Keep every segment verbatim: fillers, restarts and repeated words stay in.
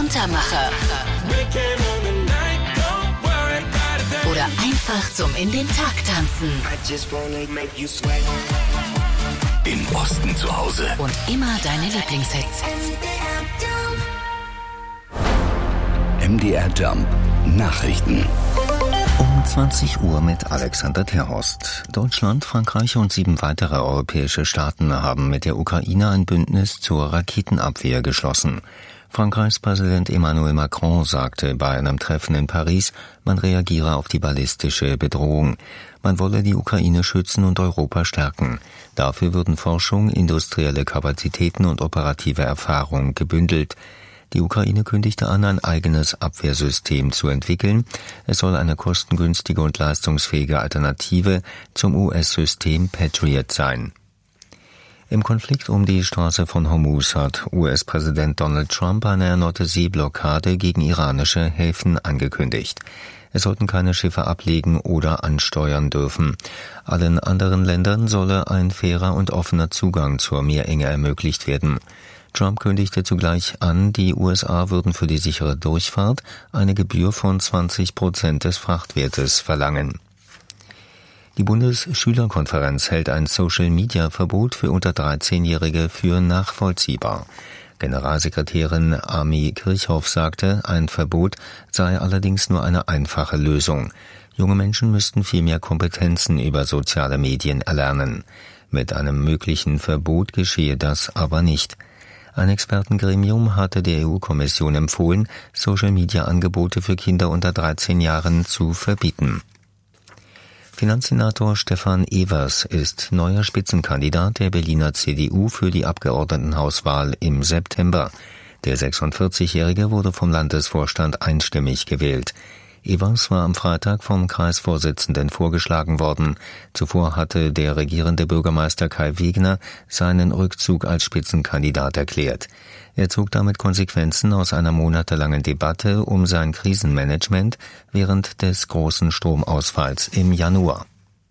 Muntermacher oder einfach zum in den Tag tanzen. Im Osten zu Hause Und immer deine Lieblingshits. M D R Jump Nachrichten. Um zwanzig Uhr mit Alexander Terhorst. Deutschland, Frankreich und sieben weitere europäische Staaten haben mit der Ukraine ein Bündnis zur Raketenabwehr geschlossen. Frankreichs Präsident Emmanuel Macron sagte bei einem Treffen in Paris, man reagiere auf die ballistische Bedrohung. Man wolle die Ukraine schützen und Europa stärken. Dafür würden Forschung, industrielle Kapazitäten und operative Erfahrung gebündelt. Die Ukraine kündigte an, ein eigenes Abwehrsystem zu entwickeln. Es soll eine kostengünstige und leistungsfähige Alternative zum U S-System Patriot sein. Im Konflikt um die Straße von Hormuz hat U S-Präsident Donald Trump eine erneute Seeblockade gegen iranische Häfen angekündigt. Es sollten keine Schiffe ablegen oder ansteuern dürfen. Allen anderen Ländern solle ein fairer und offener Zugang zur Meerenge ermöglicht werden. Trump kündigte zugleich an, die U S A würden für die sichere Durchfahrt eine Gebühr von zwanzig Prozent des Frachtwertes verlangen. Die Bundesschülerkonferenz hält ein Social-Media-Verbot für unter dreizehnjährige für nachvollziehbar. Generalsekretärin Amy Kirchhoff sagte, ein Verbot sei allerdings nur eine einfache Lösung. Junge Menschen müssten viel mehr Kompetenzen über soziale Medien erlernen. Mit einem möglichen Verbot geschehe das aber nicht. Ein Expertengremium hatte der E U-Kommission empfohlen, Social-Media-Angebote für Kinder unter dreizehn Jahren zu verbieten. Finanzsenator Stefan Evers ist neuer Spitzenkandidat der Berliner C D U für die Abgeordnetenhauswahl im September. Der sechsundvierzigjährige wurde vom Landesvorstand einstimmig gewählt. Evers war am Freitag vom Kreisvorsitzenden vorgeschlagen worden. Zuvor hatte der regierende Bürgermeister Kai Wegner seinen Rückzug als Spitzenkandidat erklärt. Er zog damit Konsequenzen aus einer monatelangen Debatte um sein Krisenmanagement während des großen Stromausfalls im Januar.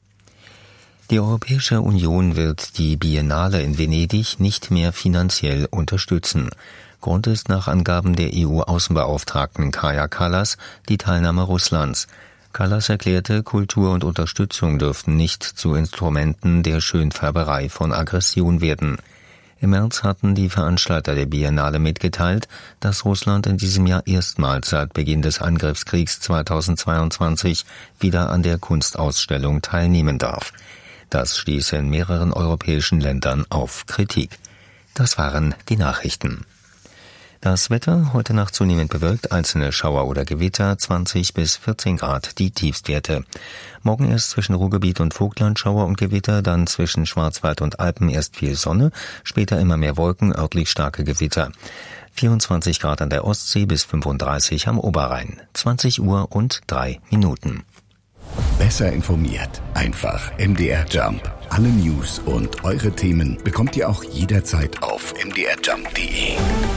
Die Europäische Union wird die Biennale in Venedig nicht mehr finanziell unterstützen. Grund ist nach Angaben der E U-Außenbeauftragten Kaja Kallas die Teilnahme Russlands. Kallas erklärte, Kultur und Unterstützung dürften nicht zu Instrumenten der Schönfärberei von Aggression werden. Im März hatten die Veranstalter der Biennale mitgeteilt, dass Russland in diesem Jahr erstmals seit Beginn des Angriffskriegs zweitausendzweiundzwanzig wieder an der Kunstausstellung teilnehmen darf. Das stieß in mehreren europäischen Ländern auf Kritik. Das waren die Nachrichten. Das Wetter, heute Nacht zunehmend bewölkt, einzelne Schauer oder Gewitter, zwanzig bis vierzehn Grad die Tiefstwerte. Morgen erst zwischen Ruhrgebiet und Vogtland Schauer und Gewitter, dann zwischen Schwarzwald und Alpen erst viel Sonne, später immer mehr Wolken, örtlich starke Gewitter. vierundzwanzig Grad an der Ostsee bis fünfunddreißig am Oberrhein. zwanzig Uhr und drei Minuten. Besser informiert. Einfach M D R Jump. Alle News und eure Themen bekommt ihr auch jederzeit auf m d r jump punkt d e.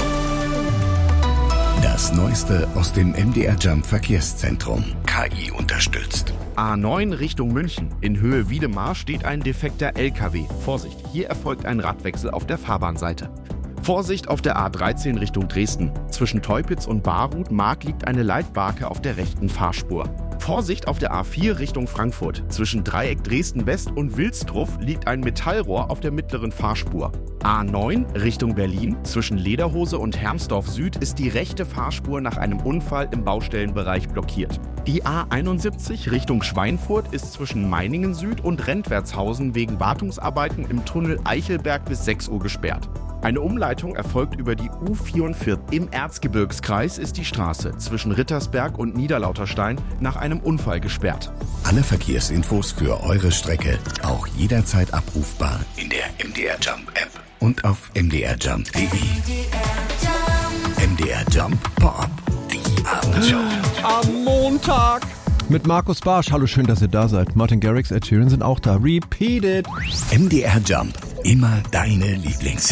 Das Neueste aus dem M D R Jump Verkehrszentrum. K I unterstützt. A neun Richtung München. In Höhe Wiedemar steht ein defekter L K W. Vorsicht, hier erfolgt ein Radwechsel auf der Fahrbahnseite. Vorsicht auf der A dreizehn Richtung Dresden. Zwischen Teupitz und Barut-Mark liegt eine Leitbarke auf der rechten Fahrspur. Vorsicht auf der A vier Richtung Frankfurt. Zwischen Dreieck Dresden-West und Wilstruff liegt ein Metallrohr auf der mittleren Fahrspur. A neun Richtung Berlin. Zwischen Lederhose und Hermsdorf Süd ist die rechte Fahrspur nach einem Unfall im Baustellenbereich blockiert. Die A einundsiebzig Richtung Schweinfurt ist zwischen Meiningen Süd und Rentwertshausen wegen Wartungsarbeiten im Tunnel Eichelberg bis sechs Uhr gesperrt. Eine Umleitung erfolgt über die U vierundvierzig. Im Erzgebirgskreis ist die Straße zwischen Rittersberg und Niederlauterstein nach einem Unfall gesperrt. Alle Verkehrsinfos für eure Strecke auch jederzeit abrufbar in der M D R Jump App und auf m d r jump punkt d e. M D R Jump Pop-up, die Abendshow. Am Montag mit Markus Barsch. Hallo, schön, dass ihr da seid. Martin Garrix, Ed Sheeran sind auch da. Repeat it. M D R Jump, immer deine Lieblingshits.